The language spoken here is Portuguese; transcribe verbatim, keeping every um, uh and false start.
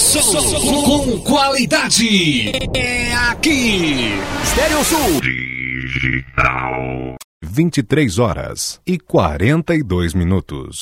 Som com qualidade. É aqui. Estéreo Sul. vinte e três horas e quarenta e dois minutos.